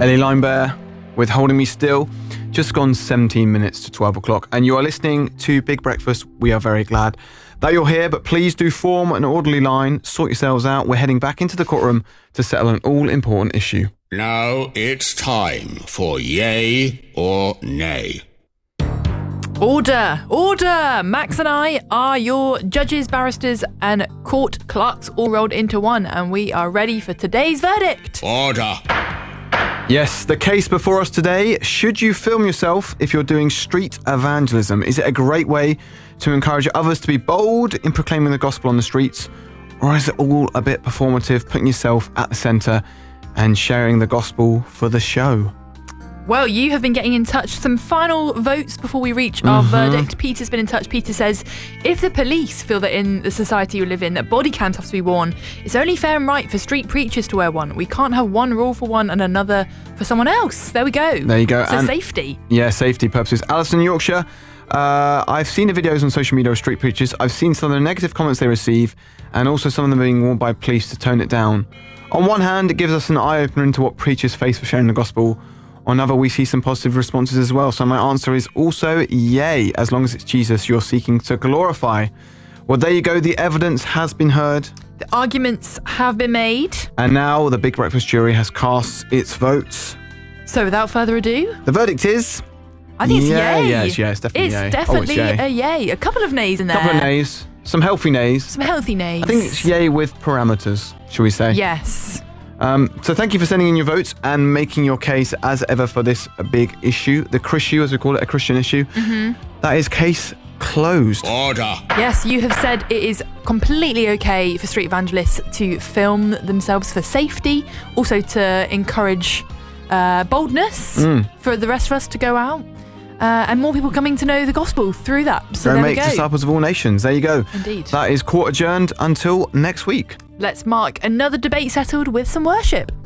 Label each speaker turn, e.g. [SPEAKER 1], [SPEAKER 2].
[SPEAKER 1] Ellie Linebear with Holding Me Still. Just gone 17 minutes to 12 o'clock, and you are listening to Big Breakfast. We are very glad that you're here, but please do form an orderly line, sort yourselves out. We're heading back into the courtroom to settle an all-important issue.
[SPEAKER 2] Now it's time for Yay or Nay.
[SPEAKER 3] Order! Order! Max and I are your judges, barristers and court clerks all rolled into one, and we are ready for today's verdict.
[SPEAKER 2] Order!
[SPEAKER 1] Yes, the case before us today. Should you film yourself if you're doing street evangelism? Is it a great way to encourage others to be bold in proclaiming the gospel on the streets? Or is it all a bit performative, putting yourself at the centre and sharing the gospel for the show?
[SPEAKER 3] Well, you have been getting in touch. Some final votes before we reach our verdict. Peter's been in touch. Peter says, if the police feel that in the society we live in that body cams have to be worn, it's only fair and right for street preachers to wear one. We can't have one rule for one and another for someone else. There we go.
[SPEAKER 1] There you go.
[SPEAKER 3] So
[SPEAKER 1] and
[SPEAKER 3] safety.
[SPEAKER 1] Yeah, safety purposes. Alison, Yorkshire. I've seen the videos on social media of street preachers. I've seen some of the negative comments they receive, and also some of them being warned by police to tone it down. On one hand, it gives us an eye-opener into what preachers face for sharing the gospel. On another, we see some positive responses as well. So my answer is also yay, as long as it's Jesus you're seeking to glorify. Well, there you go. The evidence has been heard.
[SPEAKER 3] The arguments have been made.
[SPEAKER 1] And now the Big Breakfast jury has cast its votes.
[SPEAKER 3] So without further ado,
[SPEAKER 1] the verdict is...
[SPEAKER 3] I think it's yay.
[SPEAKER 1] Yeah, it's definitely yay.
[SPEAKER 3] It's definitely a yay. A couple of nays in there.
[SPEAKER 1] A couple of nays. Some healthy nays.
[SPEAKER 3] Some healthy nays.
[SPEAKER 1] I think it's yay with parameters, shall we say.
[SPEAKER 3] Yes.
[SPEAKER 1] So thank you for sending in your votes and making your case as ever for this big issue, the Chrishu, as we call it, a Christian issue. That is case closed.
[SPEAKER 2] Order!
[SPEAKER 3] Yes, you have said it is completely okay for street evangelists to film themselves for safety, also to encourage boldness for the rest of us to go out, and more people coming to know the gospel through that. So
[SPEAKER 1] Go
[SPEAKER 3] there
[SPEAKER 1] make
[SPEAKER 3] we go.
[SPEAKER 1] disciples of all nations. There you go.
[SPEAKER 3] Indeed.
[SPEAKER 1] That is court adjourned until next week.
[SPEAKER 3] Let's mark another debate settled with some worship.